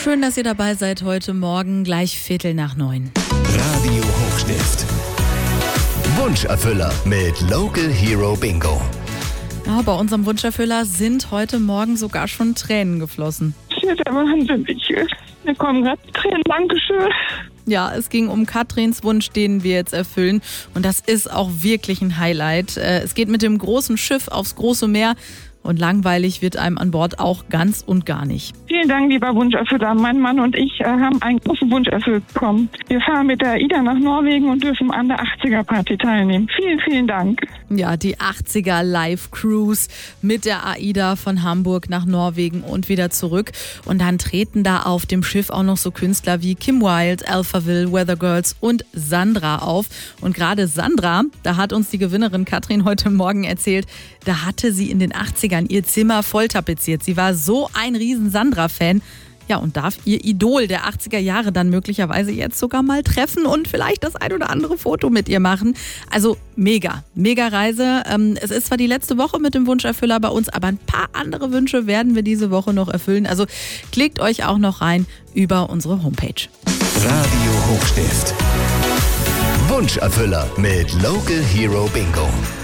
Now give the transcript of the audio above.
Schön, dass ihr dabei seid heute Morgen, gleich 8:45. Radio Hochstift. Wunscherfüller mit Local Hero Bingo. Ja, bei unserem Wunscherfüller sind heute Morgen sogar schon Tränen geflossen. Das ist der Wahnsinn. Mir kommen gerade Tränen. Dankeschön. Ja, es ging um Katrins Wunsch, den wir jetzt erfüllen. Und das ist auch wirklich ein Highlight. Es geht mit dem großen Schiff aufs große Meer. Und langweilig wird einem an Bord auch ganz und gar nicht. Vielen Dank, lieber Wunscherfüller. Mein Mann und ich haben einen großen Wunsch erfüllt bekommen. Wir fahren mit der AIDA nach Norwegen und dürfen an der 80er-Party teilnehmen. Vielen, vielen Dank. Ja, die 80er Live-Cruise mit der AIDA von Hamburg nach Norwegen und wieder zurück. Und dann treten da auf dem Schiff auch noch so Künstler wie Kim Wilde, Alphaville, Weather Girls und Sandra auf. Und gerade Sandra, da hat uns die Gewinnerin Katrin heute Morgen erzählt, da hatte sie in den 80ern ihr Zimmer voll tapeziert. Sie war so ein riesen Sandra-Fan. Ja, und darf ihr Idol der 80er Jahre dann möglicherweise jetzt sogar mal treffen und vielleicht das ein oder andere Foto mit ihr machen. Also mega Reise. Es ist zwar die letzte Woche mit dem Wunscherfüller bei uns, aber ein paar andere Wünsche werden wir diese Woche noch erfüllen. Also klickt euch auch noch rein über unsere Homepage. Radio Hochstift. Wunscherfüller mit Local Hero Bingo.